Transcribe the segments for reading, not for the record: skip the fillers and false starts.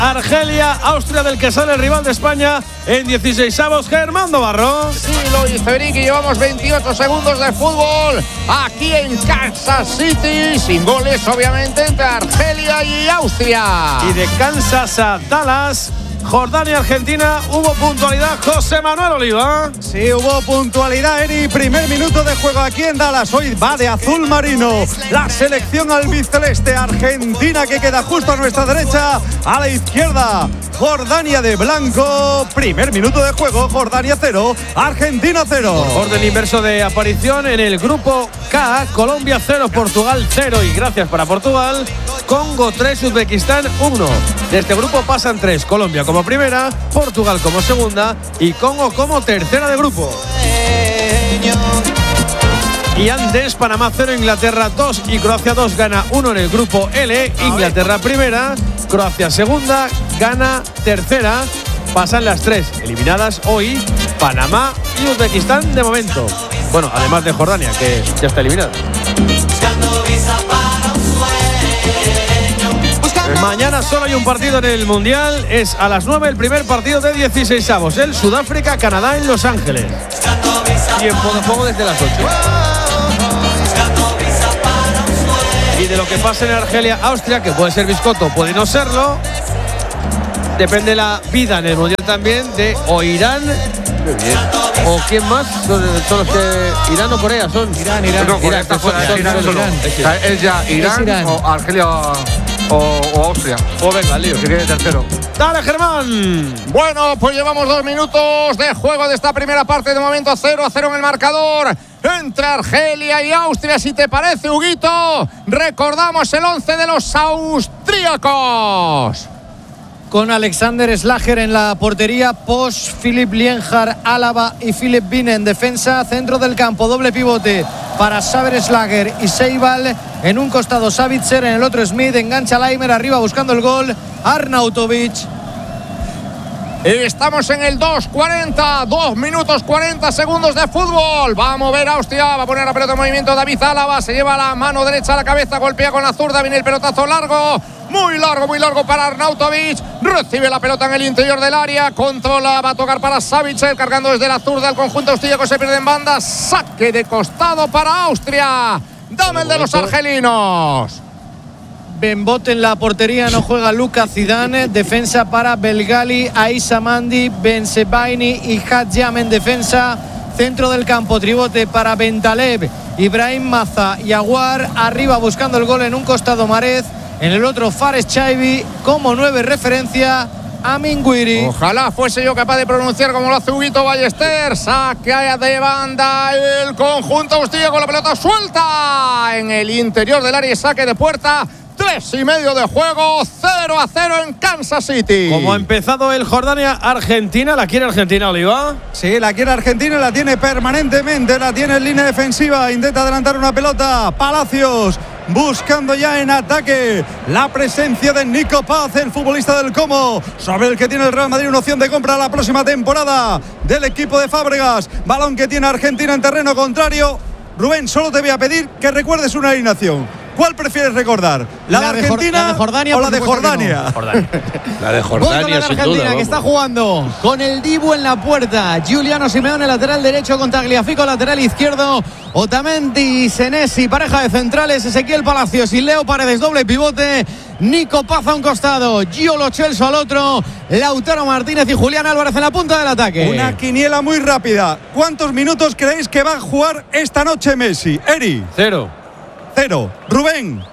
Argelia, Austria, del que sale el rival de España en 16avos, Germán Navarro. Sí, lo dice Eric, y llevamos 28 segundos de fútbol aquí en Kansas City, sin goles obviamente entre Argelia y Austria. Y de Kansas a Dallas, Jordania, Argentina, hubo puntualidad. José Manuel Oliva. Sí, hubo puntualidad, Eri. Primer minuto de juego aquí en Dallas. Hoy va de azul marino la selección albiceleste. Argentina, que queda justo a nuestra derecha. A la izquierda, Jordania de blanco. Primer minuto de juego, Jordania 0, Argentina 0. Orden inverso de aparición en el grupo K. Colombia 0, Portugal 0. Y gracias para Portugal. Congo 3, Uzbekistán 1. De este grupo pasan 3. Colombia como primera, Portugal como segunda y Congo como tercera de grupo. Y antes, Panamá 0, Inglaterra 2 y Croacia 2, gana 1 en el grupo L. Inglaterra primera, Croacia segunda, gana tercera. Pasan las 3 eliminadas hoy, Panamá y Uzbekistán de momento. Bueno, además de Jordania, que ya está eliminada. Mañana solo hay un partido en el Mundial. Es a las 9 el primer partido de 16avos. El Sudáfrica-Canadá en Los Ángeles. Tiempo de juego desde las 8. Y de lo que pase en Argelia-Austria, que puede ser biscotto, puede no serlo, depende la vida en el Mundial también de o Irán o quién más son los que Irán o Corea son. Irán. No, Corea está fuera. Es ya Irán o Argelia o Austria. Pues venga, lío. Que quede tercero. Dale, Germán. Bueno, pues llevamos 2 minutos de juego de esta primera parte. De momento 0-0 en el marcador entre Argelia y Austria. Si te parece, Huguito, recordamos el 11 de los austríacos. Con Alexander Schlager en la portería, Posch, Philipp Lienhard, Álava y Philipp Bine en defensa. Centro del campo, doble pivote para Saber Schlager y Seibal. En un costado Savitzer, en el otro Smith. Engancha Laimer arriba buscando el gol, Arnautovic. Estamos en el 2:40, 2 minutos 40 segundos de fútbol. Va a mover Austria, va a poner la pelota en movimiento David Álava. Se lleva la mano derecha a la cabeza, golpea con la zurda. Viene el pelotazo largo, muy largo para Arnautovic. Recibe la pelota en el interior del área, controla, va a tocar para Savitzer, cargando desde la zurda el conjunto austríaco. Se pierde en banda, saque de costado para Austria. Dame el de los argelinos. Benbot en la portería, no juega Luka Zidane. Defensa para Belgali, Aissa Mandi, Bensebaini y Hadjam en defensa. Centro del campo, tribote para Bentaleb, Ibrahim Maza y Aguar. Arriba buscando el gol en un costado Marez. En el otro Fares Chaibi. Como 9 referencia Amin Guiri. Ojalá fuese yo capaz de pronunciar como lo hace Huguito Ballester. Saque de banda el conjunto austríaco con la pelota suelta en el interior del área. Saque de puerta. 3:30 de juego, 0-0 en Kansas City. Como ha empezado el Jordania-Argentina, ¿la quiere Argentina, Oliva? Sí, la quiere Argentina, la tiene permanentemente, la tiene en línea defensiva. Intenta adelantar una pelota, Palacios buscando ya en ataque la presencia de Nico Paz, el futbolista del Como, sobre el que tiene el Real Madrid una opción de compra la próxima temporada del equipo de Fábregas. Balón que tiene Argentina en terreno contrario. Rubén, solo te voy a pedir que recuerdes una alineación. ¿Cuál prefieres recordar? ¿La de Argentina la de Jordania, o la de Jordania? La de Jordania, sin Argentina, duda. que está jugando con el Dibu en la puerta. Giuliano Simeone, lateral derecho, con Tagliafico, lateral izquierdo. Otamendi, Senesi, pareja de centrales. Ezequiel Palacios y Leo Paredes, doble pivote. Nico Paz a un costado, Gio Lo Celso al otro. Lautaro Martínez y Julián Álvarez en la punta del ataque. Una quiniela muy rápida. ¿Cuántos minutos creéis que va a jugar esta noche Messi? Eri. 0. Rubén.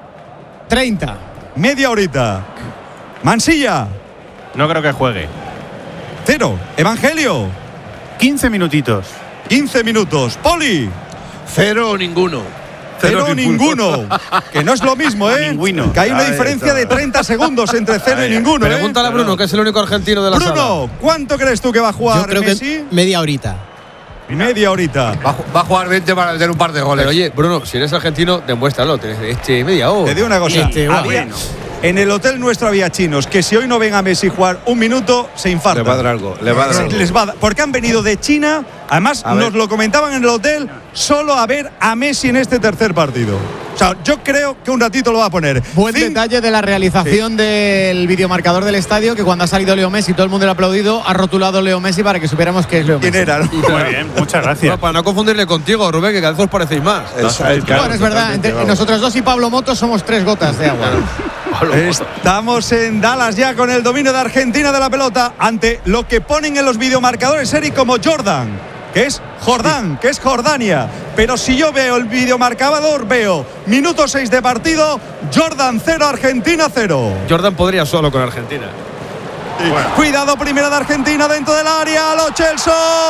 30. Media horita. Mansilla. No creo que juegue. 0. Evangelio. 15 minutitos. 15 minutos. Poli. 0 o ninguno. 0 ninguno. Que no es lo mismo, ¿eh? Ninguno. Que hay una diferencia de 30 segundos entre 0 y ninguno, ¿eh? Pregúntale a Bruno, que es el único argentino de la sala. Bruno, ¿cuánto crees tú que va a jugar Yo creo Messi? que media horita. Media horita. Va a jugar 20 para meter un par de goles. Pero oye, Bruno, si eres argentino, demuéstralo. Media hora. Te digo una cosa. Bueno. En el hotel nuestro había chinos que si hoy no ven a Messi jugar un minuto, se infartan. Le va a dar algo. Le va a dar algo. Les va a dar, porque han venido de China. Además, nos lo comentaban en el hotel, solo a ver a Messi en este tercer partido. O sea, yo creo que un ratito lo va a poner. Buen detalle de la realización del videomarcador del estadio, que cuando ha salido Leo Messi, todo el mundo le ha aplaudido, ha rotulado Leo Messi para que supiéramos que es Leo Messi. ¿Quién era? Muy bien, muchas gracias. No, para no confundirle contigo, Rubén, que cada vez os parecéis más. Bueno, es verdad, entre nosotros dos y Pablo Motos somos 3 gotas de agua. Estamos en Dallas ya con el dominio de Argentina de la pelota ante lo que ponen en los videomarcadores, Eric, como Jordan, que es Jordán, que es Jordania. Pero si yo veo el videomarcador, veo minuto 6 de partido, Jordan 0, Argentina 0. Jordan podría solo con Argentina. Bueno. Cuidado, primera de Argentina dentro del área, Lo Celso,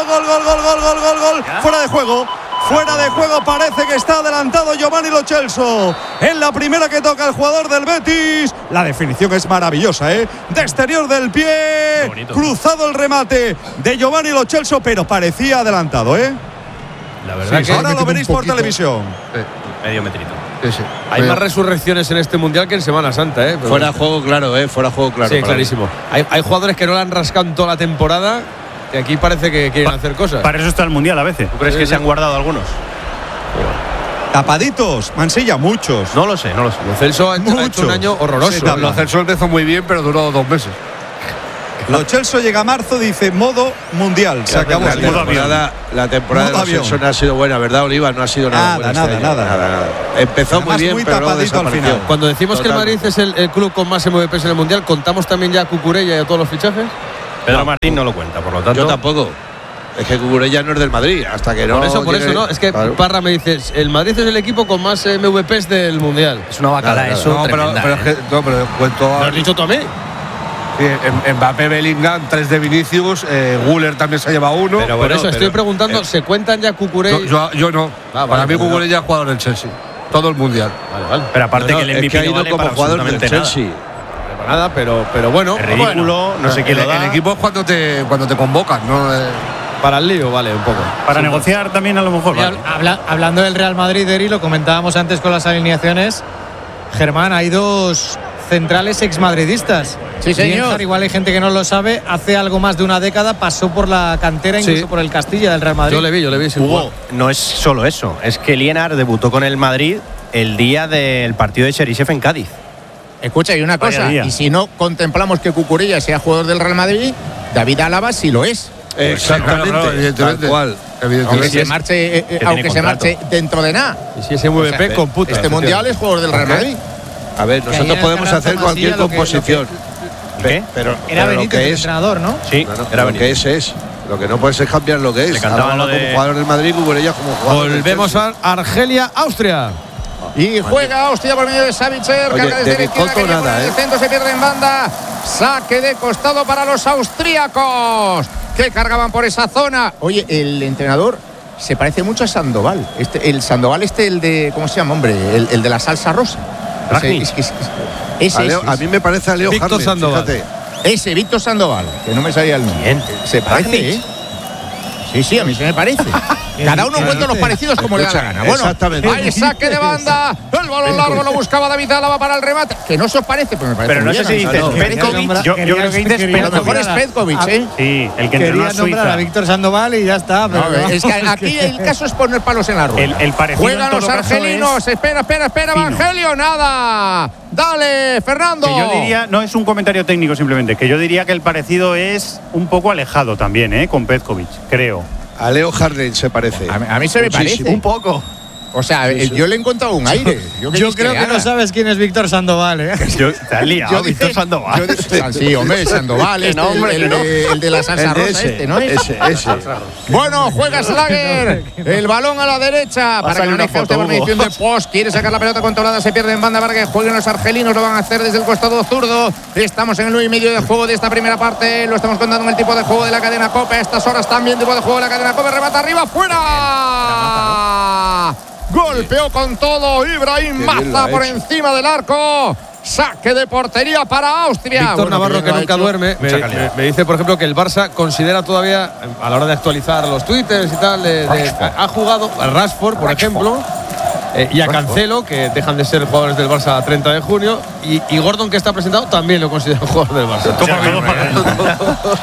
gol. Fuera de juego. Fuera de juego, parece que está adelantado Giovanni Lo Celso. En la primera que toca el jugador del Betis. La definición es maravillosa, ¿eh? De exterior del pie. Cruzado el remate de Giovanni Lo Celso, pero parecía adelantado, ¿eh? La verdad que ahora lo veréis por televisión. Medio metrito. Sí. Hay más resurrecciones en este mundial que en Semana Santa, ¿eh? Pero Fuera juego claro, fuera juego claro. sí, clarísimo. Hay jugadores que no la han rascado en toda la temporada. Que aquí parece que quieren hacer cosas. Para eso está el mundial a veces. ¿Tú crees que se han guardado algunos? Tapaditos, Mansilla, muchos. No lo sé. Lo Celso ha hecho un año horroroso. Sí, Lo Celso empezó muy bien, pero duró 2 meses. Lo Celso llega a marzo, dice modo mundial. Se acabó. La temporada de Lo Celso no ha sido buena, ¿verdad, Oliva? No ha sido nada buena. Nada. Empezó Además, muy bien, muy pero luego tapadito al desapareció. final. Cuando decimos que el Madrid es el club con más MVPs en el mundial, ¿contamos también ya a Cucurella y a todos los fichajes? Pedro Martín no lo cuenta, por lo tanto. Yo tampoco. Es que Cucurella no es del Madrid, hasta que no. Por eso, ¿no? Es que Parra me dice, el Madrid es el equipo con más MVPs del mundial. Es una bacala eso. No, pero es que cuento. ¿Lo has dicho tú a mí? Sí, Mbappé, Bellingham, 3 de Vinicius, Güler también se ha llevado 1. Pero por eso estoy preguntando, ¿se cuentan ya Cucurella? Yo no. Para mí Cucurella ha jugado en el Chelsea. Todo el mundial. Vale. Pero aparte que el MVP ha ido como jugador del Chelsea. Nada, pero bueno. Es ridículo, no sé quién lo da. El equipo es cuando te convocan, ¿no? Para el lío, vale, un poco. Para negociar también a lo mejor. Vale. Hablando del Real Madrid, Eri, lo comentábamos antes con las alineaciones. Germán, hay 2 centrales exmadridistas. Sí, señor. Lienhard, igual hay gente que no lo sabe, hace algo más de una década pasó por la cantera, incluso por el Castilla del Real Madrid. Yo le vi. Hugo, no es solo eso, es que Lienhard debutó con el Madrid el día del partido de Cheryshev en Cádiz. Escucha, hay una cosa, y si no contemplamos que Cucurella sea jugador del Real Madrid, David Álava sí lo es. Exactamente, tal cual. Aunque se marche dentro de nada. Y si ese MVP computa. Este mundial es jugador del Real Madrid. A ver, nosotros podemos hacer cualquier composición. Pero era lo Benítez que el es entrenador, ¿no? Sí, era lo que es. Lo que no puedes es cambiar lo que es. Le cantaban lo de como jugador del Madrid, Cucurella como jugador. Volvemos a Argelia, Austria. Y juega Austria por medio de Savitzer, carga desde la izquierda, que nada, el centro se pierde en banda, saque de costado para los austríacos que cargaban por esa zona. Oye, el entrenador se parece mucho a Sandoval, el Sandoval el de, ¿cómo se llama, hombre? El de la salsa rosa. Ese a mí me parece a Leo Víctor Sandoval. Fíjate. Ese Víctor Sandoval, que no me salía el nombre. ¿Quién? Se parece, ¿eh? Sí, a mí se me parece. Cada uno cuenta los parecidos como le da la gana. Bueno, exactamente. Hay saque de banda. El balón largo lo buscaba David Álava para el remate. Que no se os parece, pero me parece. Pero no sé si dices Petkovic. Yo creo que dices Petkovic. A lo mejor es Petkovic, ¿eh? Sí, el que entrenó a nombrar a Víctor Sandoval y ya está. Pero no, es que aquí el caso es poner palos en la rueda. El parecido juegan los argelinos. Espera, Evangelio. Nada. Dale, Fernando. Que yo diría, no es un comentario técnico simplemente, que yo diría que el parecido es un poco alejado también, con Petkovic, creo. A Leo Harden se parece. A mí se me parece. Un poco. O sea, yo le he encontrado un aire. Yo creo que no sabes quién es Víctor Sandoval, ¿eh? Te has liado, Víctor Sandoval. Sí, hombre, Sandoval, el de la salsa rosa, ¿no es? Ese. Bueno, juega Slager. El balón a la derecha. Para que no deje usted por medición de post. Quiere sacar la pelota controlada, se pierde en banda para que jueguen los argelinos. Lo van a hacer desde el costado zurdo. Estamos en el 9 y medio de juego de esta primera parte. Lo estamos contando en el tipo de juego de la cadena COPE. A estas horas también tipo de juego de la cadena COPE. Remata arriba, fuera. Golpeó con todo Ibrahim Maza por encima del arco. Saque de portería para Austria. Víctor Navarro, que nunca duerme, me dice, por ejemplo, que el Barça considera todavía, a la hora de actualizar los twitters y tal, ha jugado a Rashford, por ejemplo, y a Cancelo, que dejan de ser jugadores del Barça a 30 de junio, y Gordon, que está presentado, también lo considero jugador del Barça.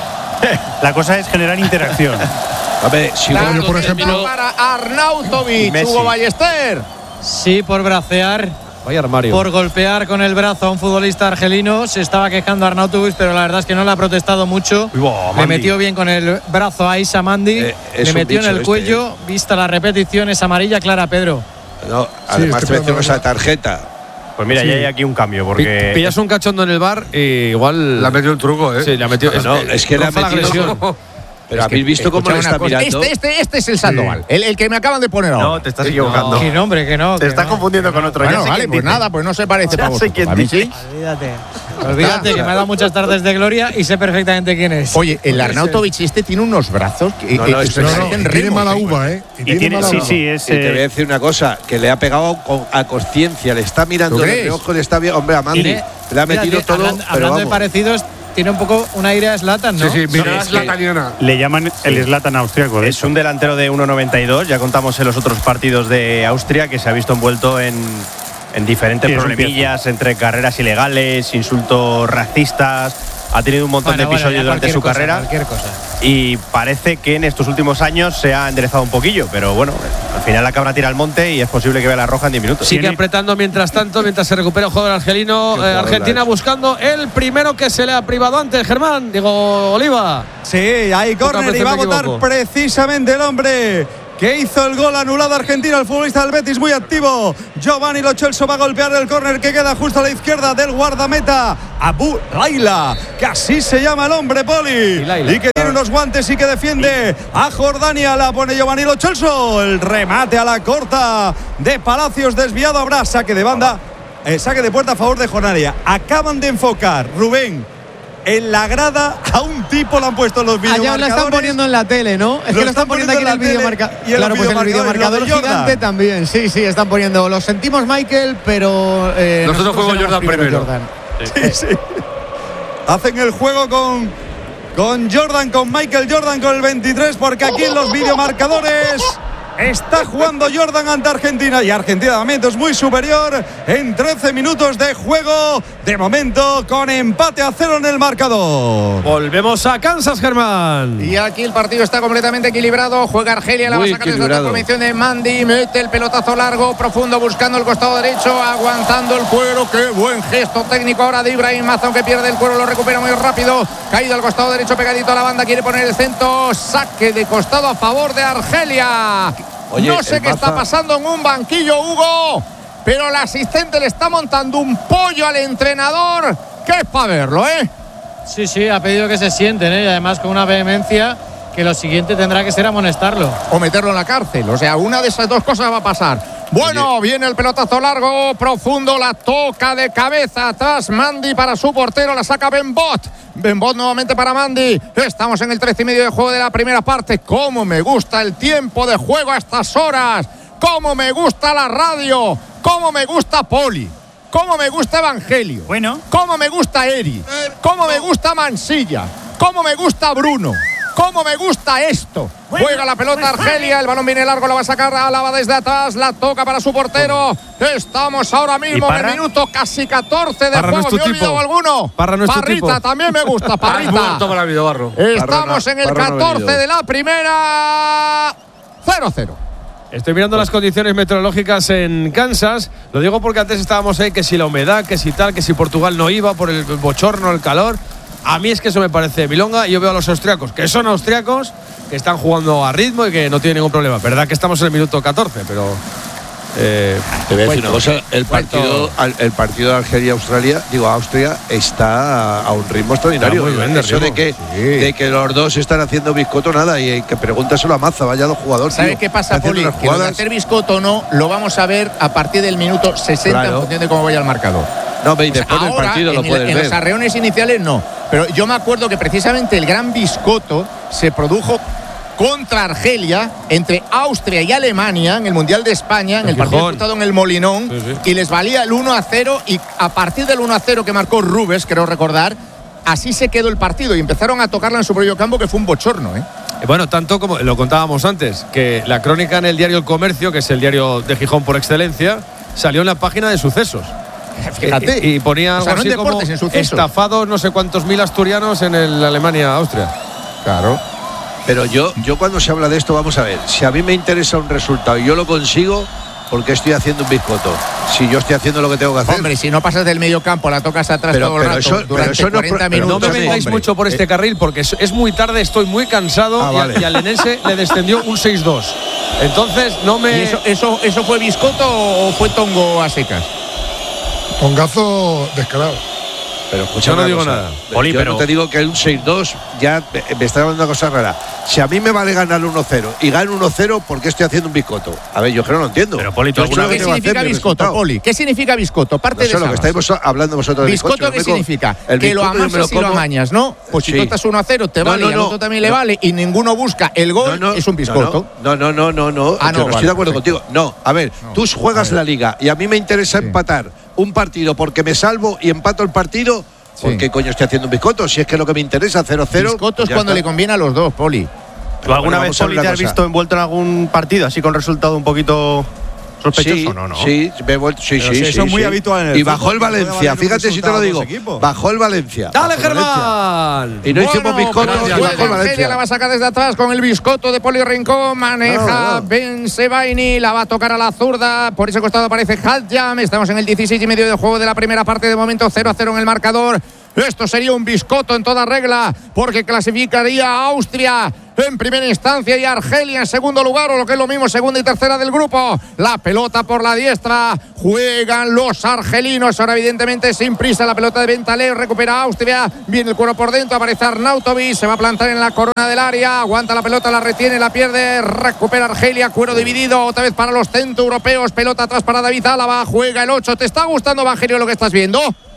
La cosa es generar interacción. A ver, si Claro, por ejemplo, para Arnautovic, Hugo Ballester. Sí, por bracear, Vaya armario. por golpear con el brazo a un futbolista argelino. Se estaba quejando Arnautovic, pero la verdad es que no le ha protestado mucho. Le metió bien con el brazo a Issa Mandi, le metió en el cuello. Vista la repetición, es amarilla clara, Pedro. no, además te menciono esa tarjeta. Pues mira, ya hay aquí un cambio, porque Pillas un cachondo en el bar y igual. Le ha metido el truco, ¿eh? Sí, le ha metido. No, es que le ha roza la metido. agresión. Pero habéis visto cómo le está mirando. Este es el Sandoval, el que me acaban de poner ahora. no, te estás equivocando. Que no, hombre, que no. Te que estás no. confundiendo con otro. Bueno, Ya sé vale, quién pues dice. nada, pues no se parece Ya para sé vosotros. quién A mí dice. sí. Olvídate, que me ha dado muchas tardes de gloria y sé perfectamente quién es. Oye, el Arnautovic tiene unos brazos que No, es que parecen Tiene remos, mala uva, ¿eh? Y tiene, mala sí, uva. sí, es. Y te voy a decir una cosa, que le ha pegado a conciencia, le está mirando ¿Tú de crees? reojo, le está bien. Hombre, a Mandi, Tiene- le ha metido Mira, todo. Hablando, pero hablando de vamos. parecidos, tiene un poco un aire a Zlatan, ¿no? Sí, mira, Sí, es la italiana. Le llaman el Zlatan austriaco. de Es hecho. un delantero de 1,92. Ya contamos en los otros partidos de Austria que se ha visto envuelto en diferentes Sí, es un problemillas entre carreras ilegales, insultos racistas. Ha tenido un montón de episodios ya durante cualquier su cosa, carrera Cualquier cosa. y parece que en estos últimos años se ha enderezado un poquillo, pero bueno, al final la cabra tira al monte y es posible que vea la roja en 10 minutos. Sigue apretando mientras tanto, mientras se recupera el jugador argelino. Argentina buscando el primero que se le ha privado antes, Germán. Diego Oliva. Sí, hay córner y va a votar precisamente el hombre que hizo el gol anulado a Argentina, el futbolista del Betis muy activo. Giovanni Lo Celso va a golpear el córner que queda justo a la izquierda del guardameta Abu Laila, que así se llama el hombre, Poli, y que tiene unos guantes y que defiende a Jordania. La pone Giovanni Lo Celso, el remate a la corta de Palacios desviado. Habrá saque de banda, saque de puerta a favor de Jordania. Acaban de enfocar, Rubén, en la grada a un tipo, lo han puesto en los videomarcadores. Allá lo están poniendo en la tele, ¿no? Es que lo están poniendo aquí en el videomarcador. Claro, pues el videomarcador gigante también. Sí, están poniendo. Lo sentimos, Michael, pero. Nosotros fuimos Jordan primero. Sí. Hacen el juego con Jordan, con Michael Jordan, con el 23, porque aquí en los videomarcadores está jugando Jordan ante Argentina, y Argentina de momento es muy superior en 13 minutos de juego, de momento con empate a 0 en el marcador. Volvemos a Kansas, Germán. Y aquí el partido está completamente equilibrado. Juega Argelia, la va a sacar desde la comisión de Mandi. Mete el pelotazo largo, profundo, buscando el costado derecho, aguantando el cuero. Qué buen gesto técnico ahora de Ibrahim Mazón, que pierde el cuero, lo recupera muy rápido. Caído al costado derecho, pegadito a la banda, quiere poner el centro. Saque de costado a favor de Argelia. Oye, no sé qué está pasando en un banquillo, Hugo, pero el asistente le está montando un pollo al entrenador, que es para verlo, ¿eh? Sí, ha pedido que se sienten, y además con una vehemencia que lo siguiente tendrá que ser amonestarlo. O meterlo en la cárcel, o sea, una de esas dos cosas va a pasar. Bueno, viene el pelotazo largo, profundo, la toca de cabeza atrás Mandi para su portero, la saca Benbot. Benbot nuevamente para Mandi. Estamos en el 13:30 de juego de la primera parte. Cómo me gusta el tiempo de juego a estas horas. Cómo me gusta la radio. Cómo me gusta Poli. Cómo me gusta Evangelio. Bueno. Cómo me gusta Eri. Cómo me gusta Mansilla. Cómo me gusta Bruno. ¿Cómo me gusta esto? Juega la pelota Argelia, el balón viene largo, lo va a sacar Álava desde atrás, la toca para su portero. Estamos ahora mismo en el minuto casi 14 de Parra juego. no es tu ¿Me he olvidado tipo. alguno? Parra no es tu Parrita tipo. también me gusta, Parrita. Toma la Barro. Estamos en el 14 de la primera. 0-0. Estoy mirando las condiciones meteorológicas en Kansas. Lo digo porque antes estábamos ahí que si la humedad, que si tal, que si Portugal no iba por el bochorno, el calor. A mí es que eso me parece milonga, y yo veo a los austriacos, que son austriacos, que están jugando a ritmo y que no tienen ningún problema. Verdad que estamos en el minuto 14, pero… Te voy a decir una cosa, el partido de Argelia-Austria está a un ritmo extraordinario. Muy bien, Eso de que los dos están haciendo biscoto, nada, y que pregúntaselo a Maza, vaya los jugadores. ¿Sabes qué pasa, Poli? Que lo de hacer biscoto no lo vamos a ver a partir del minuto 60 en función de cómo vaya el marcador. No, y después del partido lo puedes ver. En los arreones iniciales no. Pero yo me acuerdo que precisamente el gran biscoto se produjo contra Argelia, entre Austria y Alemania, en el Mundial de España, en el partido disputado en el Molinón, y les valía el 1-0, y a partir del 1-0 que marcó Rubens, creo recordar, así se quedó el partido y empezaron a tocarla en su propio campo, que fue un bochorno, ¿eh? Bueno, tanto como lo contábamos antes, que la crónica en el diario El Comercio, que es el diario de Gijón por excelencia, salió en la página de sucesos. Fíjate. Y ponía algo así como estafados no sé cuántos mil asturianos en el Alemania-Austria. Claro. Pero yo cuando se habla de esto, vamos a ver, si a mí me interesa un resultado y yo lo consigo, ¿por qué estoy haciendo un bizcoto? Si yo estoy haciendo lo que tengo que hacer. Hombre, si no pasas del medio campo, la tocas atrás todo el rato durante 40 minutos. No me vengáis mucho por este carril porque es muy tarde, estoy muy cansado vale. y al Lenense le descendió un 6-2. Entonces no me… ¿Y eso fue bizcoto o fue tongo a secas? Tongazo descarado. Pero escucha, yo no digo nada. Oli, pero no te digo que un 6-2 ya me está hablando una cosa rara. Si a mí me vale ganar 1-0 y gano 1-0, ¿por qué estoy haciendo un bizcoto? A ver, yo creo que no lo entiendo. Pero Poli, ¿qué significa bizcoto, Poli? ¿Qué significa bizcoto? Parte de lo que estáis hablando vosotros de bizcoto. ¿Qué significa? Que lo amasas y lo amañas, ¿no? Pues si tú estás 1-0, te vale y al otro también le vale y ninguno busca el gol, es un bizcoto. No. Yo no estoy de acuerdo contigo. No, a ver, tú juegas la liga y a mí me interesa empatar un partido porque me salvo y empato el partido. ¿Por qué coño estoy haciendo un bizcoto? Si es que es lo que me interesa, 0-0. Bizcoto es cuando le conviene a los dos, Poli. ¿Tú alguna vez, Poli, te has visto envuelto en algún partido así con resultado un poquito sospechoso? No. Sí, eso es muy habitual. Y bajó el Valencia, fíjate si te lo digo. Bajó el Valencia. ¡Dale, Germán! Y no hicimos bizcoto y bajó el Valencia. La va a sacar desde atrás con el bizcoto de Poli Rincón. Maneja Bensebaini, la va a tocar a la zurda. Por ese costado aparece Hadjam. Estamos en el 16,5 de juego de la primera parte. De momento 0-0 en el marcador. Esto sería un bizcoto en toda regla porque clasificaría a Austria en primera instancia y Argelia en segundo lugar, o lo que es lo mismo, segunda y tercera del grupo. La pelota por la diestra, juegan los argelinos, ahora evidentemente sin prisa. La pelota de Bentaleb, recupera Austria, viene el cuero por dentro, aparece Arnautovic, se va a plantar en la corona del área, aguanta la pelota, la retiene, la pierde, recupera Argelia, cuero dividido, otra vez para los centroeuropeos, pelota atrás para David Álava, juega el 8. ¿Te está gustando, Evangelio, lo que estás viendo?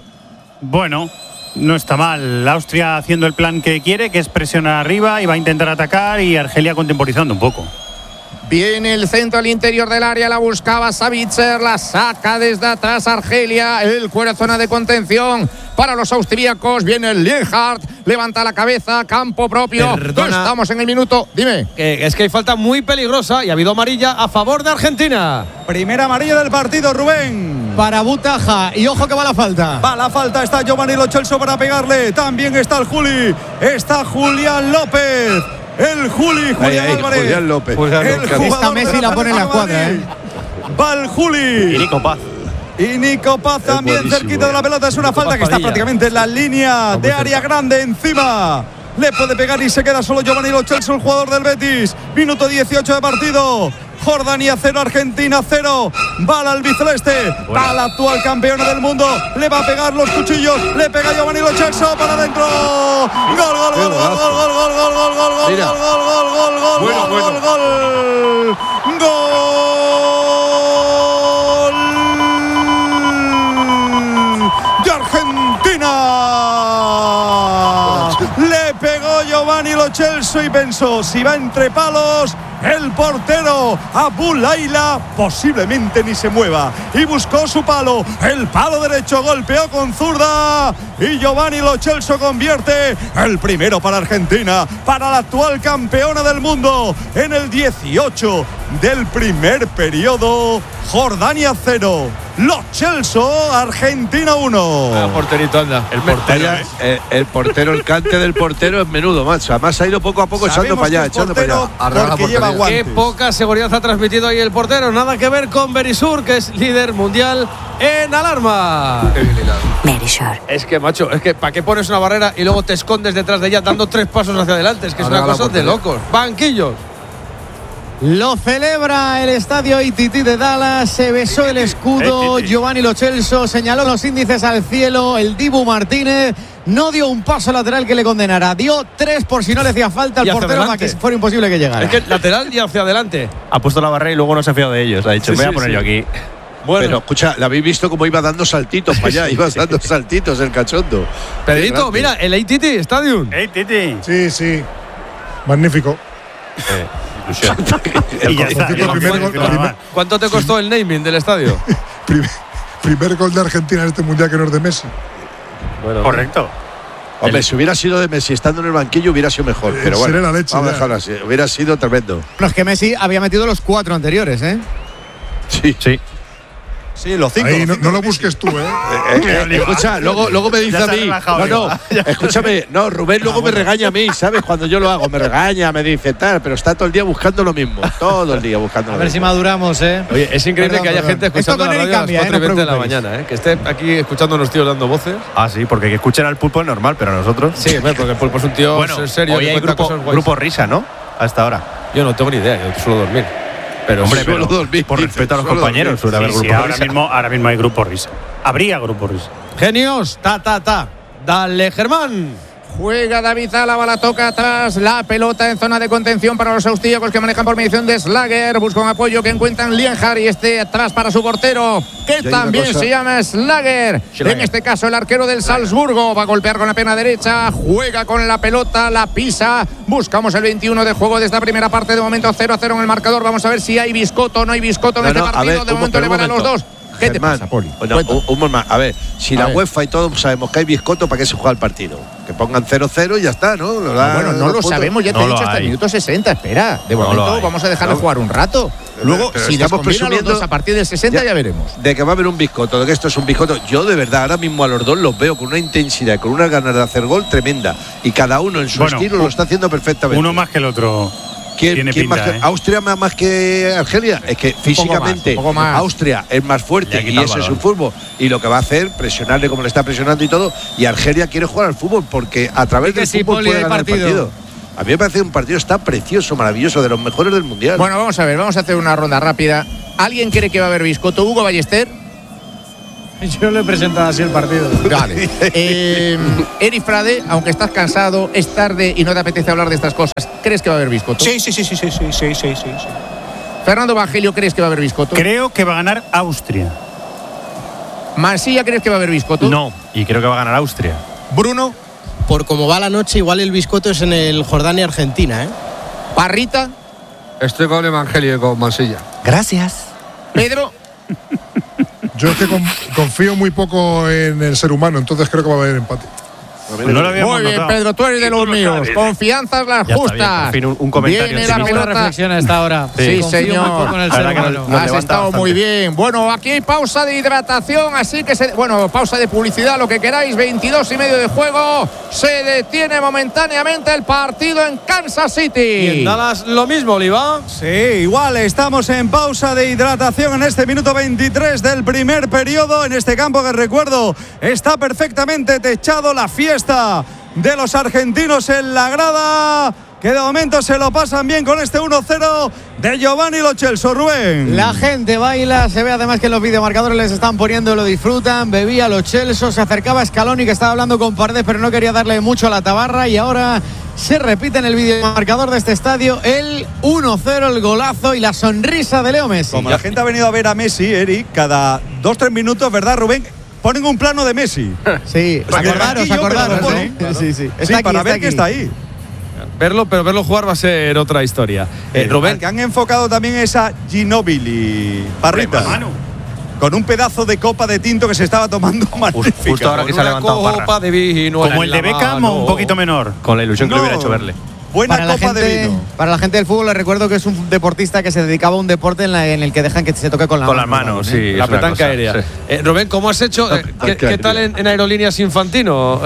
Bueno, no está mal. Austria haciendo el plan que quiere, que es presionar arriba y va a intentar atacar, y Argelia contemporizando un poco. Viene el centro al interior del área, la buscaba Savitzer, la saca desde atrás Argelia, el cuero zona de contención para los austríacos, viene el Lienhardt, levanta la cabeza, campo propio. Perdona, estamos en el minuto, dime. Es que hay falta muy peligrosa y ha habido amarilla a favor de Argentina. Primera amarilla del partido, Rubén. Para Butaja, y ojo que va la falta. Va la falta, está Giovanni Lo Celso para pegarle, también está el Juli, está Julián López. El Julián Álvarez. Julián López. Esta Messi la pone en la cuadra, Va el Juli. Y Nico Paz. Y Nico Paz también cerquita de la pelota. Es una falta que está prácticamente en la línea de área grande encima. Le puede pegar y se queda solo Giovanni Lo Celso, el jugador del Betis. Minuto 18 de partido. Jordania 0, Argentina 0. Va al albiceleste, va la actual campeona del mundo. Le va a pegar los cuchillos. Le pega Giovanni Lo Celso para adentro. Gol, gol, gol, gol, gol, gol, gol, gol, gol, gol, gol, gol, gol, de Argentina. Le pegó Giovanni Lo Celso y pensó, si va entre palos, el portero Abu Laila posiblemente ni se mueva, y buscó su palo, el palo derecho, golpeó con zurda y Giovanni Lo Celso convierte el primero para Argentina, para la actual campeona del mundo, en el 18 del primer periodo. Jordania 0, Lo Celso, Argentina 1. Porterito, anda. El portero, el cante del portero es menudo, macho. Además ha ido poco a poco echando para allá, porque lleva guantes. Qué poca seguridad ha transmitido ahí el portero. Nada que ver con Berisur, que es líder mundial en alarma. Berisur. Es que, macho, ¿para qué pones una barrera y luego te escondes detrás de ella dando 3 pasos hacia adelante? Es que es una cosa de locos. Banquillos. Lo celebra el estadio ITT de Dallas, se besó el escudo, Giovanni Lo Celso señaló los índices al cielo, el Dibu Martínez no dio un paso lateral que le condenara, dio 3 por si no le hacía falta al portero para que fuera imposible que llegara. Es que lateral y hacia adelante. Ha puesto la barrera y luego no se ha fiado de ellos, ha dicho, voy a poner yo aquí. Bueno. Pero escucha, ¿la habéis visto cómo iba dando saltitos para allá? Iba dando saltitos el cachondo. Pedrito, mira, el ITT Stadium. ITT. Sí. Magnífico. Y ya está. ¿Cuánto te costó el naming del estadio? Primer gol de Argentina en este mundial que no es de Messi. Bueno, correcto. Hombre, si hubiera sido de Messi estando en el banquillo hubiera sido mejor. Pero bueno, la leche, vamos a dejarlo así. Hubiera sido tremendo. No, es que Messi había metido los 4 anteriores, ¿eh? Sí. Sí, los 5. Ahí no lo busques tú, Escucha, luego me dice a mí. Escúchame. No, Rubén luego me regaña a mí, ¿sabes? Cuando yo lo hago, me regaña, me dice tal, pero está todo el día buscando lo mismo. Todo el día buscando lo mismo. A ver si maduramos, ¿eh? Oye, es increíble que haya gente escuchando la radio a las 4:20 de la mañana, ¿eh? Que esté aquí escuchando a los tíos dando voces. Ah, sí, porque que escuchen al Pulpo es normal, pero a nosotros. Sí, porque el Pulpo es un tío serio. Hoy hay grupo risa, ¿no? Hasta ahora. Yo no tengo ni idea, yo suelo dormir. Pero hombre, por respeto a los compañeros, suele haber grupo risa. Ahora mismo hay grupo risa. Habría grupo risa. Genios, ta. Dale, Germán. Juega David Álava, la toca atrás, la pelota en zona de contención para los austríacos que manejan por mediación de Slager. Busca un apoyo que encuentran Lienhard y atrás para su portero, que también se llama Slager. En este caso, el arquero del Salzburgo va a golpear con la pierna derecha, juega con la pelota, la pisa. Buscamos el 21 de juego de esta primera parte. De momento 0-0 en el marcador. Vamos a ver si hay biscoto o no hay biscoto en este partido. De momento le van a los dos. ¿Qué te pasa, Poli? A ver, si la UEFA y todos sabemos que hay biscoto, ¿para qué se juega el partido? Que pongan 0-0 y ya está, ¿no? Bueno, no lo sabemos, ya te he dicho hasta el minuto 60. Espera, de momento vamos a dejarle jugar un rato. Luego, pero si estamos presumiendo los dos a partir del 60 ya veremos. De que va a haber un biscoto, de que esto es un biscoto. Yo de verdad ahora mismo a los dos los veo con una intensidad, con unas ganas de hacer gol tremenda. Y cada uno en su estilo lo está haciendo perfectamente. Uno más que el otro. ¿Quién más que Austria más que Argelia? Es que físicamente más. Austria es más fuerte y ese es su fútbol. Y lo que va a hacer, presionarle como le está presionando y todo. Y Argelia quiere jugar al fútbol porque a través del fútbol puede ganar el partido. A mí me parece un partido está precioso, maravilloso, de los mejores del mundial. Bueno, vamos a ver, vamos a hacer una ronda rápida. ¿Alguien cree que va a haber biscoto? Hugo Ballester. Yo le he presentado así el partido. Vale. Eri Frade, aunque estás cansado, es tarde y no te apetece hablar de estas cosas, ¿crees que va a haber biscoto? Sí. Fernando Evangelio, ¿crees que va a haber biscoto? Creo que va a ganar Austria. Mansilla, ¿crees que va a haber biscoto? No, y creo que va a ganar Austria. Bruno. Por cómo va la noche, igual el biscoto es en el Jordania-Argentina, ¿eh? Parrita. Estoy con Evangelio y con Mansilla. Gracias. Pedro. Yo es que confío muy poco en el ser humano, entonces creo que va a haber empate. No lo habíamos Muy bien, notado. Pedro, tú eres de los míos. Confianzas las justas. Bien, un comentario. Viene la pelota. Reflexión a esta hora. Sí, señor. Con el ser humano. Has estado muy bien. Bueno, aquí hay pausa de hidratación, así que pausa de publicidad, lo que queráis. 22:30 de juego. Se detiene momentáneamente el partido en Kansas City. Y en Dallas lo mismo, Oliva. Sí, igual estamos en pausa de hidratación en este minuto 23 del primer periodo en este campo que recuerdo está perfectamente techado. La fiesta de los argentinos en la grada, que de momento se lo pasan bien con este 1-0 de Giovanni Lo Celso. Rubén. La gente baila, se ve además que en los videomarcadores les están poniendo, lo disfrutan. Bebía Lo Celso, se acercaba a Scaloni, que estaba hablando con Paredes, pero no quería darle mucho a la tabarra, y ahora se repite en el videomarcador de este estadio el 1-0, el golazo y la sonrisa de Leo Messi. Como la gente ha venido a ver a Messi, Eric, cada 2-3 minutos, ¿verdad, Rubén? Ponen un plano de Messi. Sí, acordaros, ¿no? Sí. Está aquí, para ver que está ahí. Pero verlo jugar va a ser otra historia. Rubén. Al que han enfocado también es a Ginóbili. Parrita. Con un pedazo de copa de tinto que se estaba tomando magnífica. Justo ahora que se ha levantado Parra. Copa de vino. Como el de Beckham o un poquito menor. Con la ilusión que le hubiera hecho verle. Buena copa de vino. Para la gente del fútbol, les recuerdo que es un deportista que se dedicaba a un deporte en el que dejan que se toque con la mano. Con las manos, sí. La petanca aérea. Sí. Rubén, ¿cómo has hecho? ¿Qué tal en Aerolíneas Infantino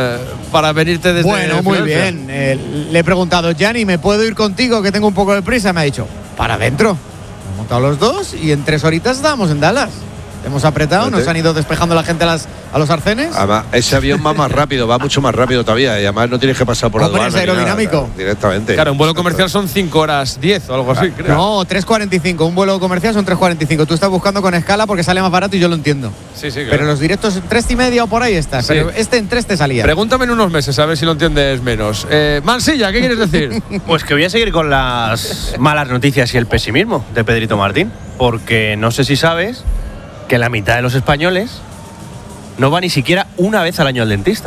para venirte desde Bueno, muy bien. Le he preguntado, Gianni, ¿me puedo ir contigo que tengo un poco de prisa? Me ha dicho, para adentro. Hemos montado los dos y en 3 horitas estábamos en Dallas. Hemos apretado, nos han ido despejando la gente a los arcenes. Además, ese avión va más rápido, va mucho más rápido todavía. Y además no tienes que pasar por la aduana. Es aerodinámico. Directamente. Claro, un vuelo comercial son 5 horas 10 o algo así, creo. No, 3.45. Un vuelo comercial son 3.45. Tú estás buscando con escala porque sale más barato y yo lo entiendo. Sí, claro. Pero los directos 3:30 o por ahí está. Sí. Pero en 3 te salía. Pregúntame en unos meses a ver si lo entiendes menos. Mansilla, ¿qué quieres decir? Pues que voy a seguir con las malas noticias y el pesimismo de Pedrito Martín. Porque no sé si sabes que la mitad de los españoles no va ni siquiera una vez al año al dentista.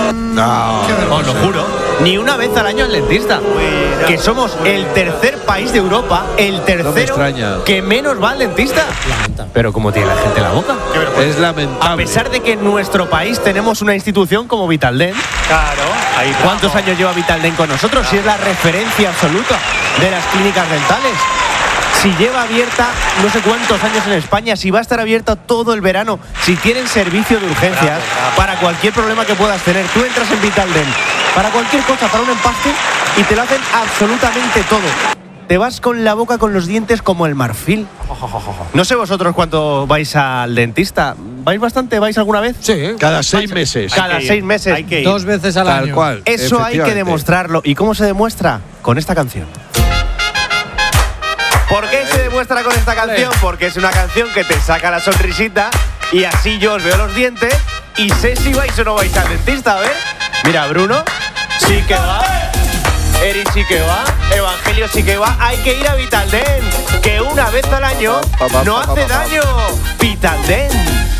No, os lo juro. Ni una vez al año al dentista. Que somos el tercer país de Europa, el tercero que menos va al dentista. Pero como tiene la gente la boca. Es lamentable. A pesar de que en nuestro país tenemos una institución como Vitaldent. Claro. Ahí ¿Cuántos años lleva Vitaldent con nosotros? Si es la referencia absoluta de las clínicas dentales. Si lleva abierta no sé cuántos años en España, si va a estar abierta todo el verano, si tienen servicio de urgencias para cualquier problema que puedas tener. Tú entras en Vitaldent para cualquier cosa, para un empaste, y te lo hacen absolutamente todo. Te vas con la boca, con los dientes como el marfil. No sé vosotros cuánto vais al dentista. ¿Vais bastante? ¿Vais alguna vez? Sí. Cada 6 meses. Cada 6 meses. Hay que ir. 2 veces al año. Tal cual. Eso hay que demostrarlo. ¿Y cómo se demuestra? Con esta canción. ¿Por qué se demuestra con esta canción? Porque es una canción que te saca la sonrisita y así yo os veo los dientes y sé si vais o no vais al dentista. A ver. Mira, Bruno sí que va. Eri sí que va, Evangelio sí que va. Hay que ir a Vitaldent, que una vez al año no hace daño. Vitaldent.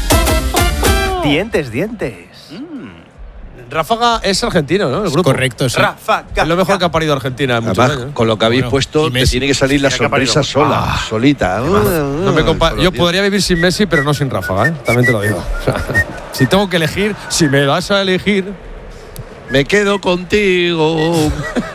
Dientes. Ráfaga es argentino, ¿no? El grupo. Correcto, sí. Ráfaga. Es lo mejor que ha parido Argentina en muchos Además, años. con lo que habéis puesto, te tiene que salir la sonrisa sola, solita. No me yo podría vivir sin Messi, pero no sin Ráfaga, ¿eh? También te lo digo. O sea, si tengo que elegir, si me das a elegir, me quedo contigo.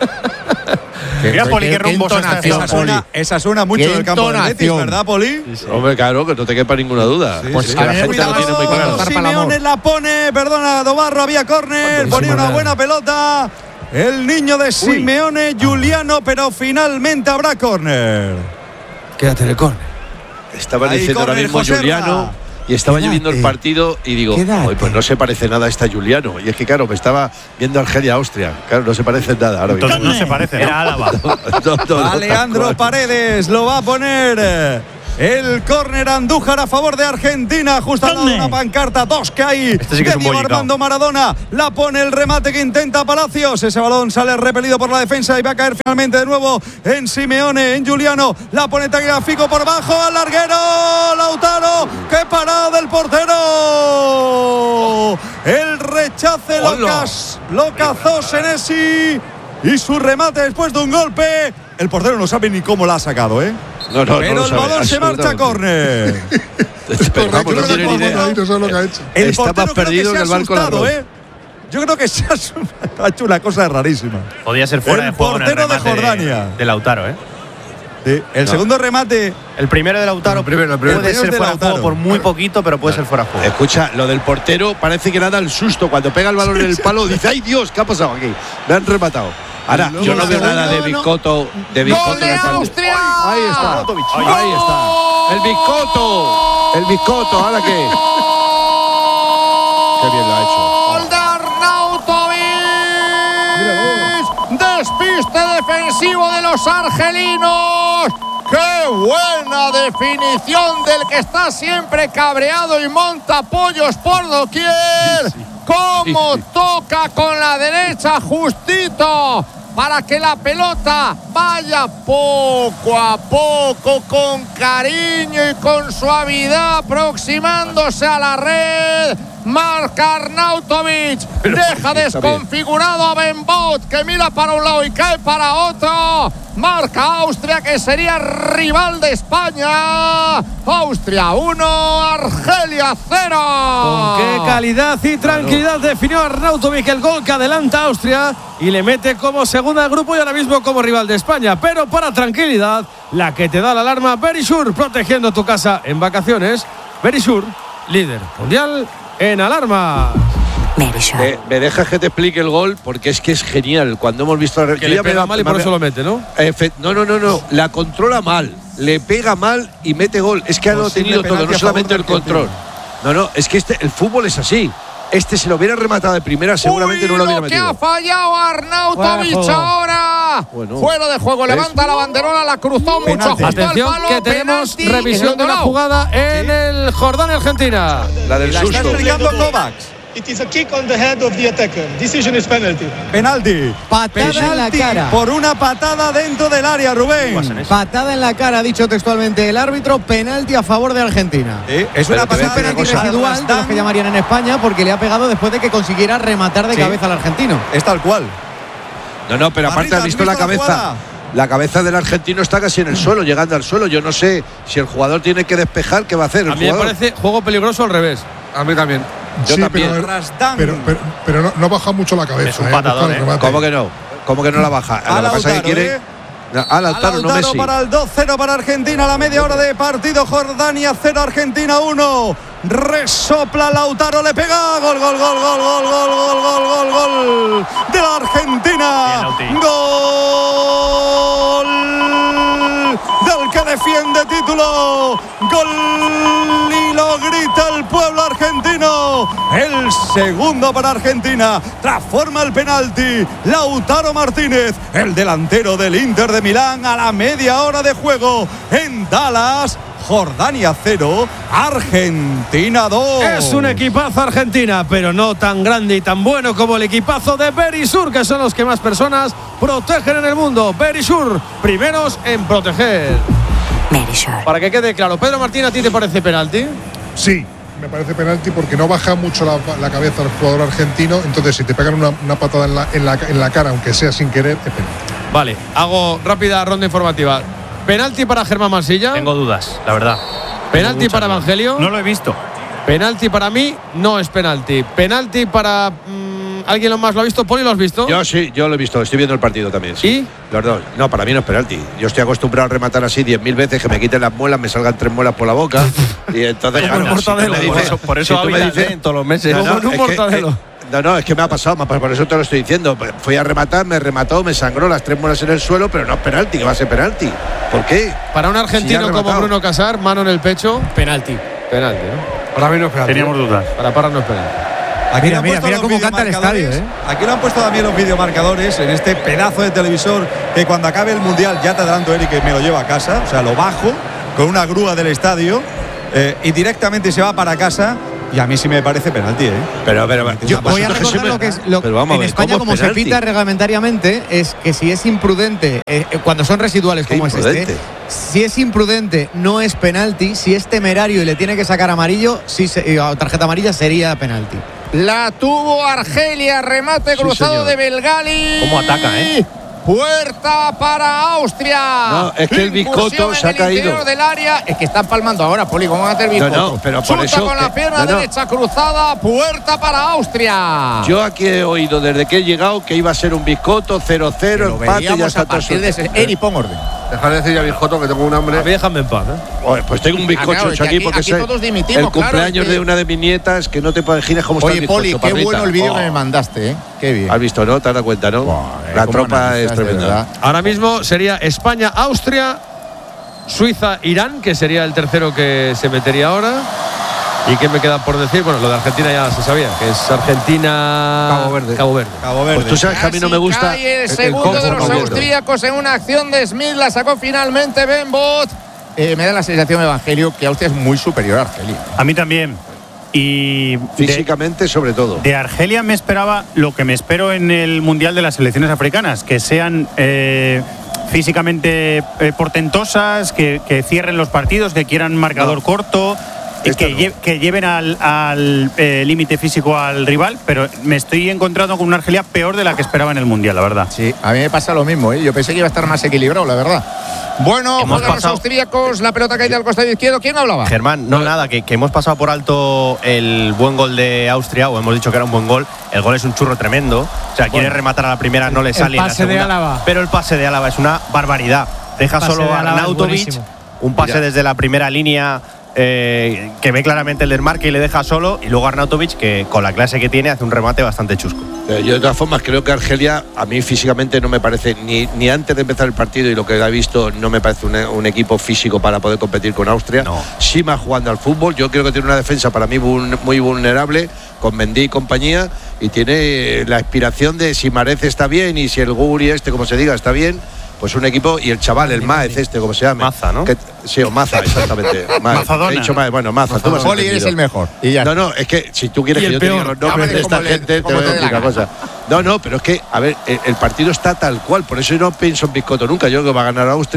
Mira, Poli, qué rumbo se está haciendo. Esa suena mucho del campo del Betis, ¿verdad, Poli? Sí. Hombre, claro, que no te quepa ninguna duda. Pues sí. Que la gente lo tiene muy claro. Simeone la pone, perdona, Dobarro, había córner, ponía una buena pelota. El niño de Simeone, Giuliano, pero finalmente habrá córner. quédate en el córner. Estaba diciendo ahora mismo Giuliano. Y estaba yo viendo el partido y digo, pues no se parece nada a esta Giuliano. Y es que, claro, me estaba viendo Argelia-Austria. Claro, no se parece en nada. Ahora entonces no se parece, ¿no? Era Álava. Alejandro Paredes lo va a poner. El córner Andújar a favor de Argentina. Justo al lado de una pancarta. 2 que hay sí que de Diego Armando Maradona. La pone el remate que intenta Palacios. Ese balón sale repelido por la defensa y va a caer finalmente de nuevo en Simeone, en Giuliano. La pone Tagliafico por bajo al larguero. Lautaro. ¡Qué parada del portero! El rechace lo cazó Senesi. Y su remate después de un golpe. El portero no sabe ni cómo la ha sacado, ¿eh? No, pero el balón se marcha a córner. Vamos, no tiene ni idea. El está más perdido que en el barco de arroz. Yo creo que ha hecho una cosa rarísima. Podía ser fuera de juego. El portero de Jordania. De Lautaro, ¿eh? Sí, el segundo remate. El primero de Lautaro puede ser fuera de juego por muy poquito, pero puede ser fuera de juego. Escucha, lo del portero parece que nada el susto. Cuando pega el balón en el palo, dice: ¡ay Dios! ¿Qué ha pasado aquí? Me han rematado. Ahora, yo no veo nada de Biscotto. ¡Gol de Austria! Ahí está. Ahí está. El Biscotto. El Biscotto. ¿Ahora qué? Qué bien lo ha hecho. ¡Gol de Arnautovic! ¡Despiste defensivo de los argelinos! ¡Qué buena definición del que está siempre cabreado y monta pollos por doquier! ¡Cómo toca con la derecha justito! Para que la pelota vaya poco a poco, con cariño y con suavidad, aproximándose a la red. Marca Arnautovic, deja desconfigurado a Benbout, que mira para un lado y cae para otro. Marca Austria, que sería rival de España. Austria 1, Argelia 0. Con qué calidad y tranquilidad definió Arnautovic el gol que adelanta a Austria y le mete como segunda al grupo y ahora mismo como rival de España. Pero para tranquilidad, la que te da la alarma, Verisure, protegiendo tu casa en vacaciones. Verisure, líder mundial en alarma. Me dejas que te explique el gol porque es que es genial. Cuando hemos visto que le pega mal y por eso lo mete, ¿no? No. La controla mal, le pega mal y mete gol. Es que ha tenido todo, no solamente el control. No, es que el fútbol es así. Si lo hubiera rematado de primera, seguramente no lo hubiera metido. Que ha fallado Arnautovic ahora. Fuera de juego, levanta la banderola, la cruzó mucho justo Atención, al palo. que tenemos revisión de la jugada en el Jordania-Argentina. La del susto. Está explicando Kovacs. It is a kick on the head of the attacker. Decision is penalty. Penalti. Patada en la cara. Por una patada dentro del área, Rubén. Patada en la cara, ha dicho textualmente el árbitro. Penalti a favor de Argentina. Es una patada penalti residual, de los que llamarían en España, porque le ha pegado después de que consiguiera rematar de cabeza al argentino. Es tal cual. No, pero aparte has visto la cabeza. la cabeza del argentino está casi en el suelo, llegando al suelo. Yo no sé si el jugador tiene que despejar, ¿qué va a hacer el jugador? A mí me parece juego peligroso al revés. A mí también. Yo también. Pero no baja mucho la cabeza. Es un patadón, ¿Cómo que no? ¿Cómo que no la baja? A lo que pasa es que quiere… A Lautaro, no Messi. Para el 2-0 para Argentina, la media hora de partido. Jordania 0, Argentina 1. Resopla Lautaro, le pega. Gol de la Argentina. Gol del que defiende título. Gol y lo grita el pueblo argentino. El segundo para Argentina. Transforma el penalti Lautaro Martínez, el delantero del Inter de Milán, a la media hora de juego en Dallas. Jordania 0, Argentina 2. Es un equipazo Argentina, pero no tan grande y tan bueno como el equipazo de Berisur, que son los que más personas protegen en el mundo. Berisur, primeros en proteger. Berisur. Para que quede claro, Pedro Martín, ¿a ti te parece penalti? Sí, me parece penalti porque no baja mucho la cabeza del jugador argentino. Entonces, si te pegan una patada en la cara, aunque sea sin querer, es penalti. Vale, hago rápida ronda informativa. ¿Penalti para Germán Marsilla? Tengo dudas, la verdad. ¿Penalti para Evangelio? No lo he visto. Penalti para mí, no es penalti. Penalti para… ¿alguien más lo ha visto? ¿Poli lo has visto? Yo sí, yo lo he visto, estoy viendo el partido también. Sí. ¿Y? Los dos. No, para mí no es penalti. Yo estoy acostumbrado a rematar así 10.000 veces, que me quiten las muelas, me salgan 3 muelas por la boca. Y entonces… por eso tú me dices todos los meses. No, es que me ha pasado, por eso te lo estoy diciendo. Fui a rematar, me remató, me sangró las 3 muelas en el suelo, pero no es penalti, que va a ser penalti. ¿Por qué? Para un argentino como Bruno Casar, mano en el pecho, penalti. Penalti, ¿no? Para mí no es penalti. Teníamos dudas. Para Parra no es penalti. Aquí mira cómo canta el estadio, ¿eh? Aquí lo han puesto también los videomarcadores en este pedazo de televisor que cuando acabe el Mundial, ya te adelanto, Eric, que me lo llevo a casa. O sea, lo bajo con una grúa del estadio y directamente se va para casa. Y a mí sí me parece penalti, ¿eh? Pero yo voy a recordar lo que es en España, como se pita reglamentariamente, es que si es imprudente, cuando son residuales como es este, si es imprudente no es penalti, si es temerario y le tiene que sacar amarillo, tarjeta amarilla, sería penalti. La tuvo Argelia, remate cruzado de Belgali. ¿Cómo ataca, Puerta para Austria. No, es que el Biscotto se ha caído. Del área. Es que están palmando ahora, Poli. ¿Cómo va a hacer Biscotto? No, pero por eso con la pierna derecha cruzada. Puerta para Austria. Yo aquí he oído desde que he llegado que iba a ser un Biscotto 0-0, empate, ya está todo eso. Eri, pon orden. Dejar de decir ya Biscotto, que tengo un hambre. Déjame en paz, Pues tengo un bizcocho hecho aquí porque es el cumpleaños de una de mis nietas, que no te imaginas cómo está el bizcocho. Oye, Poli, qué bueno el vídeo que me mandaste, ¿eh? Qué bien. Has visto, ¿no? Te has dado cuenta, ¿no? La tropa es tremenda. Ahora mismo sería España, Austria, Suiza, Irán, que sería el tercero que se metería ahora. ¿Y qué me queda por decir? Bueno, lo de Argentina ya se sabía, que es Argentina… Cabo Verde. Pues tú sabes que a mí no me gusta… El segundo de los austríacos en una acción de Smith, la sacó finalmente Ben Bot. Me da la sensación, Evangelio, que Austria es muy superior a Argelia. A mí también. Y físicamente, sobre todo. De Argelia me esperaba lo que me espero en el Mundial de las selecciones africanas, que sean físicamente portentosas, que cierren los partidos, que quieran marcador corto, que lleven al límite físico al rival, pero me estoy encontrando con una Argelia peor de la que esperaba en el Mundial, la verdad. Sí, a mí me pasa lo mismo, ¿eh? Yo pensé que iba a estar más equilibrado, la verdad. Bueno, juegan los austríacos, la pelota caída al costado izquierdo. ¿Quién hablaba? Germán, nada, que hemos pasado por alto el buen gol de Austria, o hemos dicho que era un buen gol. El gol es un churro tremendo. O sea, quiere rematar a la primera, no le sale. El pase de Álava. Pero el pase de Álava es una barbaridad. Deja solo a Arnautovic, un pase desde la primera línea. Que ve claramente el desmarque y le deja solo, y luego Arnautovic, que con la clase que tiene hace un remate bastante chusco. Yo de todas formas creo que Argelia a mí físicamente no me parece, ni antes de empezar el partido y lo que he visto, no me parece un equipo físico para poder competir con Austria. Sí más jugando al fútbol, yo creo que tiene una defensa para mí muy vulnerable, con Mendy y compañía, y tiene la aspiración de, si Marez está bien y si el Guri como se diga, está bien, pues un equipo, y el chaval, el Maez como se llama. Maza, ¿no? Sí, o Maza, exactamente. Mazadona. He dicho Maez, bueno, Maza. Tú Poli, eres el mejor. Y ya. No, es que si tú quieres que yo te diga los nombres de esta gente, te voy a decir una cosa. No, pero es que, a ver, el partido está tal cual, por eso yo no pienso en Biscotto nunca. Yo creo que va a ganar Austria,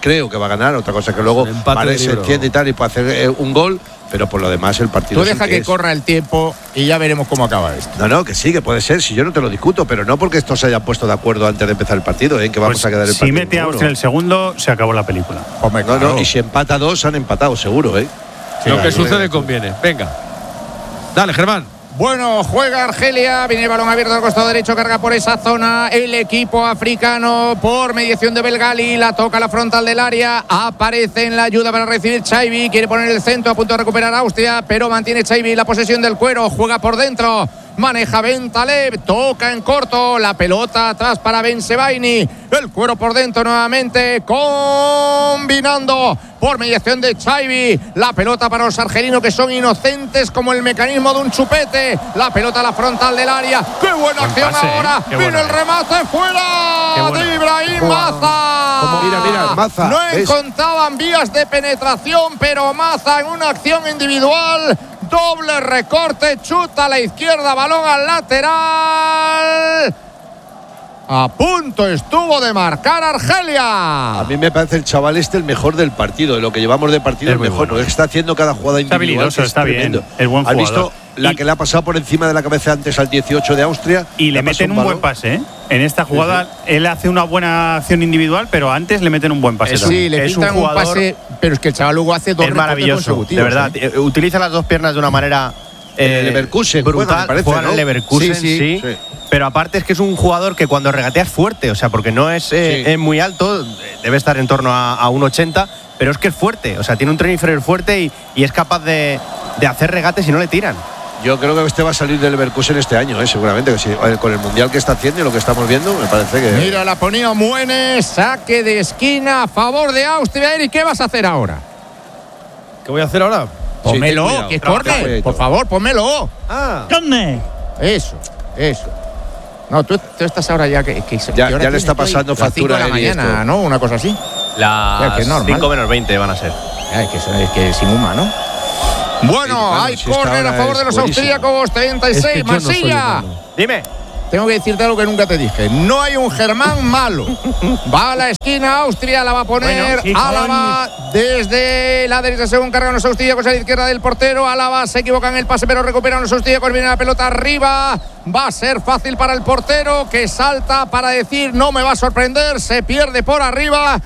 creo que va a ganar. Otra cosa que luego se entiende y tal y puede hacer un gol. Pero por lo demás el partido. Tú deja que corra el tiempo y ya veremos cómo acaba esto. No, que sí, que puede ser. Si yo no te lo discuto, pero no porque estos se hayan puesto de acuerdo antes de empezar el partido, que vamos a quedar el partido. Si mete a Austria el segundo, se acabó la película. Hombre, no, y si empata 2, han empatado, seguro, Sí, lo que sucede conviene. Venga. Dale, Germán. Bueno, juega Argelia, viene el balón abierto al costado derecho, carga por esa zona el equipo africano por mediación de Belgali, la toca a la frontal del área, aparece en la ayuda para recibir Chaibi, quiere poner el centro, a punto de recuperar Austria, pero mantiene Chaibi la posesión del cuero, juega por dentro, maneja Bentaleb, toca en corto, la pelota atrás para Bensebaini, el cuero por dentro nuevamente, combinando por mediación de Chaibi, la pelota para los argelinos que son inocentes como el mecanismo de un chupete, la pelota a la frontal del área, ¡qué buena acción ahora! ¡Viene el remate fuera de Ibrahim Maza! Mira, Maza. No encontraban vías de penetración, pero Maza en una acción individual, doble recorte, chuta a la izquierda, balón al lateral. A punto estuvo de marcar Argelia. A mí me parece el chaval el mejor del partido, de lo que llevamos de partido el mejor, porque está haciendo cada jugada individual. Está bien, es buen jugador. ¿Has visto la que le ha pasado por encima de la cabeza antes al 18 de Austria? Y le meten un buen pase, En esta jugada él hace una buena acción individual, pero antes le meten un buen pase. Sí, le pintan un pase, pero es que el chaval luego hace dos recortes consecutivos. De verdad, utiliza las dos piernas de una manera Leverkusen, brutal. Juega en el Leverkusen, sí. Pero aparte es que es un jugador que cuando regatea es fuerte, o sea, porque no es muy alto, debe estar en torno a 1,80, pero es que es fuerte, o sea, tiene un tren inferior fuerte y es capaz de hacer regates y no le tiran. Yo creo que este va a salir del Leverkusen este año, seguramente, que sí, con el mundial que está haciendo y lo que estamos viendo, me parece que. Mira, la ponía Muenes, saque de esquina a favor de Austria. ¿Y qué vas a hacer ahora? ¿Qué voy a hacer ahora? Pónmelo, que corre, por favor, pónmelo. ¿Dónde? Eso. No, tú estás ahora ya que ya le está pasando factura a la mañana, ¿no? Una cosa así. Las 5 menos 20 van a ser. Es que es inhumano. Bueno, hay córner a favor de los austríacos, 36, Marsilla. Dime. Tengo que decirte algo que nunca te dije. No hay un Germán malo. Va a la esquina Austria, la va a poner Álava desde la derecha según cargan los austríacos a la izquierda del portero. Álava se equivoca en el pase, pero recuperan los austríacos. Viene la pelota arriba. Va a ser fácil para el portero que salta para decir no me va a sorprender. Se pierde por arriba.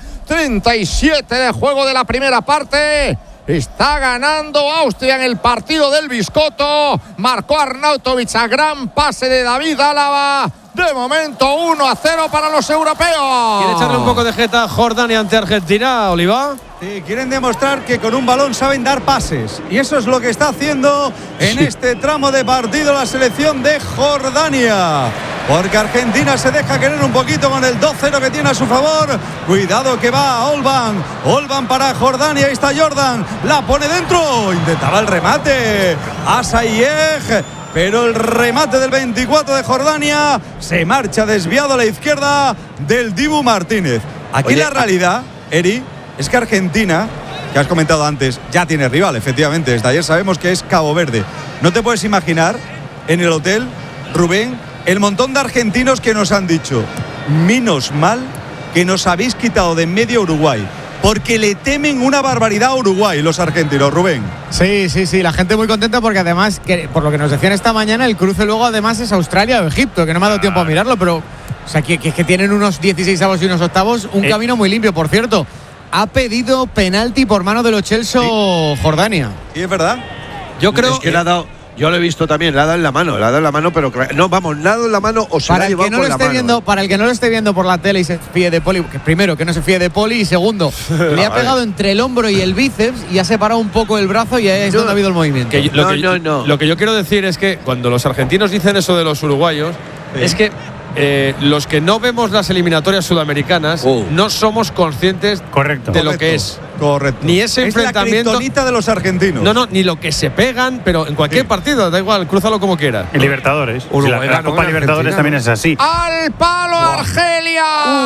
37 de juego de la primera parte. Está ganando Austria en el partido del Biscotto. Marcó Arnautovic a gran pase de David Álava. De momento 1-0 para los europeos. ¿Quiere echarle un poco de jeta a Jordania ante Argentina, Oliva? Sí, quieren demostrar que con un balón saben dar pases. Y eso es lo que está haciendo en este tramo de partido la selección de Jordania. Porque Argentina se deja querer un poquito con el 2-0 que tiene a su favor. Cuidado que va Olban. Olban para Jordania. Ahí está Jordan. La pone dentro. Intentaba el remate. Asayeg. Pero el remate del 24 de Jordania se marcha desviado a la izquierda del Dibu Martínez. Aquí la realidad, Eri, es que Argentina, que has comentado antes, ya tiene rival, efectivamente. Desde ayer sabemos que es Cabo Verde. No te puedes imaginar en el hotel, Rubén, el montón de argentinos que nos han dicho: menos mal que nos habéis quitado de en medio Uruguay. Porque le temen una barbaridad a Uruguay los argentinos, Rubén. Sí, la gente muy contenta porque además, por lo que nos decían esta mañana, el cruce luego además es Australia o Egipto, que no me ha dado tiempo a mirarlo, pero o sea, que tienen unos 16avos y unos octavos, un camino muy limpio, por cierto. Ha pedido penalti por mano de Lo Celso Jordania. ¿Y es verdad? Yo creo que le ha dado. Yo lo he visto también, le ha dado en la mano, pero no, vamos, le ha dado en la mano o se la ha llevado con la mano. Para el que no lo esté viendo por la tele y se fíe de Poli, que primero, que no se fíe de Poli, y segundo, le ha pegado entre el hombro y el bíceps y ha separado un poco el brazo y ahí es donde ha habido el movimiento. Lo que yo quiero decir es que cuando los argentinos dicen eso de los uruguayos, es que los que no vemos las eliminatorias sudamericanas no somos conscientes de lo que es. Correcto. Ni ese enfrentamiento. Es la kriptonita de los argentinos. No, ni lo que se pegan, pero en cualquier partido, da igual, crúzalo como quieras. En Libertadores. La Copa Libertadores también es así. ¡Al palo Argelia!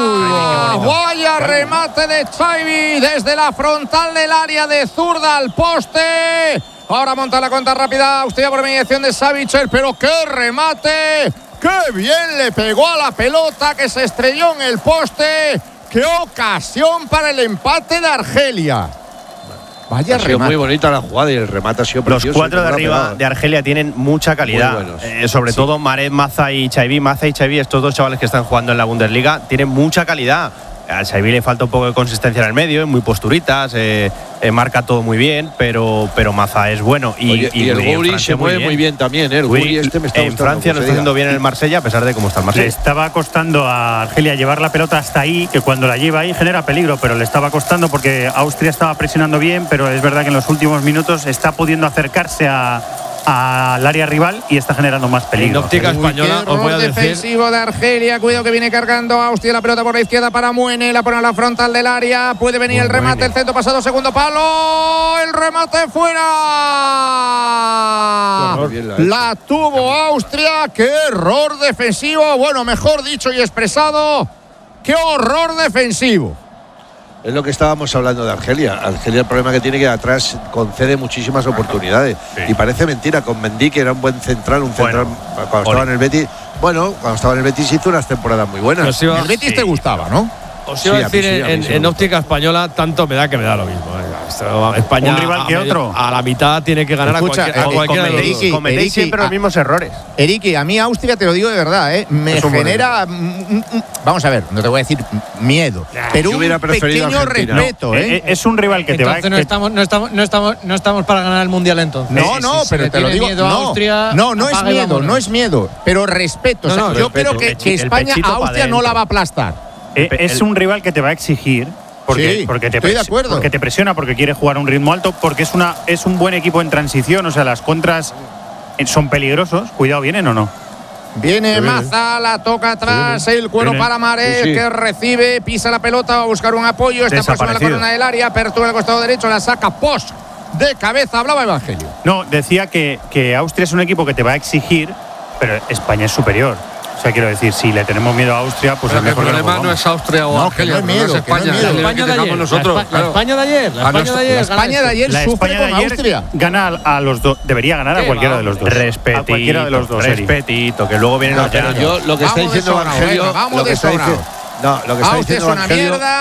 Vaya remate de Chaibi desde la frontal del área de zurda al poste. Ahora monta la cuenta rápida Austria por mediación de Savitzer, pero ¡qué remate! ¡Qué bien le pegó a la pelota que se estrelló en el poste! ¡Qué ocasión para el empate de Argelia! Vaya ha sido remate. muy bonita la jugada y el remate ha sido Los precioso. 4 de arriba de Argelia tienen mucha calidad. Sobre todo Maret, Maza y Chaibi. Maza y Chaibi, estos dos chavales que están jugando en la Bundesliga, tienen mucha calidad. A Chaibi le falta un poco de consistencia en el medio, muy posturitas, marca todo muy bien, pero Maza es bueno. Y el Guri se mueve muy bien también, ¿eh? El Guri este me está en gustando, Francia lo está haciendo bien en el Marsella, a pesar de cómo está el Marsella. Le estaba costando a Argelia llevar la pelota hasta ahí, que cuando la lleva ahí genera peligro, pero le estaba costando porque Austria estaba presionando bien, pero es verdad que en los últimos minutos está pudiendo acercarse al área rival y está generando más peligro. En óptica española, os voy a decir. Defensivo de Argelia, cuidado que viene cargando Austria, la pelota por la izquierda para Muene, la pone a la frontal del área, puede venir el remate, el centro pasado, segundo palo, el remate fuera. La tuvo Austria, qué error defensivo, bueno, mejor dicho y expresado, qué horror defensivo. Es lo que estábamos hablando de Argelia. Argelia, el problema que tiene que atrás concede muchísimas oportunidades. Sí. Y parece mentira, con Mendy, que era un buen central, cuando estaba en el Betis. Bueno, cuando estaba en el Betis hizo unas temporadas muy buenas. El Betis te gustaba, ¿no? Os iba a decir, en óptica española, tanto me da que me da lo mismo. España, un rival que otro. A la mitad tiene que ganar. Escucha, a cualquiera de los dos. Cometéis siempre los mismos errores. Eriki, a mí Austria, te lo digo de verdad, me genera. Vamos a ver, no te voy a decir miedo, pero un pequeño respeto. No, es un rival que te va a. No estamos para ganar el mundial entonces. No, pero te lo digo. No es miedo, pero respeto. Yo creo que España a Austria no la va a aplastar. Es un rival que te va a exigir porque te presiona, porque quiere jugar a un ritmo alto, porque es un buen equipo en transición, o sea, las contras son peligrosos. Cuidado, ¿vienen o no? Viene Maza, la toca atrás, el cuero para Maret, que recibe, pisa la pelota, va a buscar un apoyo, está próxima a la corona del área, apertura al costado derecho, la saca Posch de cabeza, hablaba Evangelio. No, decía que Austria es un equipo que te va a exigir, pero España es superior. O sea, quiero decir, si le tenemos miedo a Austria, pues el problema no es Austria o Argelia, no es España. La España de ayer. La España de ayer sufre con Austria. Gana a los dos, debería ganar a cualquiera de los dos. Respetito, a cualquiera de los dos. Respetito, que luego vienen los yo lo que está diciendo Evangelio, lo que está diciendo Austria es una mierda.